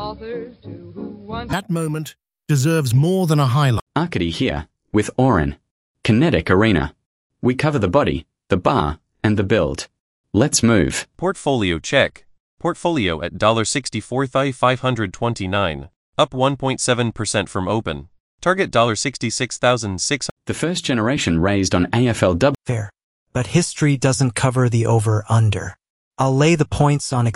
That moment deserves more than a highlight. Arkady here, with Oren. Kinetic Arena. We cover the body, the bar, and the build. Let's move. Portfolio check. Portfolio at $64,529, up 1.7% from open. Target $66,600. The first generation raised on AFLW. Fair, but history doesn't cover the over-under. I'll lay the points on